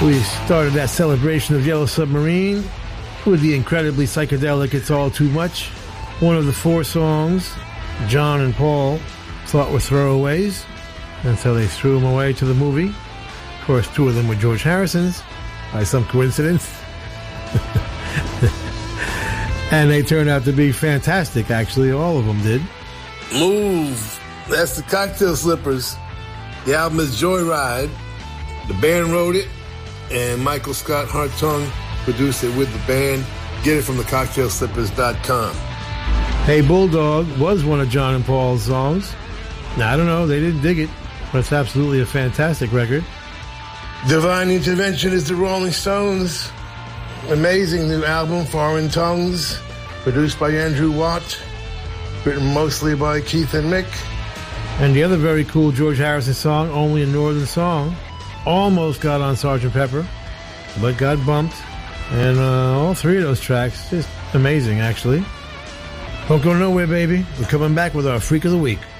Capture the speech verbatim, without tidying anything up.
We started that celebration of Yellow Submarine with the incredibly psychedelic It's All Too Much, one of the four songs John and Paul thought were throwaways, and so they threw them away to the movie. Of course, two of them were George Harrison's, by some coincidence. And they turned out to be fantastic, actually. All of them did. Move. That's the Cocktail Slippers. The album is Joyride. The band wrote it, and Michael Scott Hartung produced it with the band. Get it from the cocktail slippers dot com. Hey Bulldog was one of John and Paul's songs. Now, I don't know, they didn't dig it, but it's absolutely a fantastic record. Divine Intervention is the Rolling Stones. Amazing new album, Foreign Tongues, produced by Andrew Watt, written mostly by Keith and Mick. And the other very cool George Harrison song, Only a Northern Song, almost got on Sergeant Pepper, but got bumped. And uh, all three of those tracks, just amazing, actually. Don't go nowhere, baby. We're coming back with our Freak of the Week.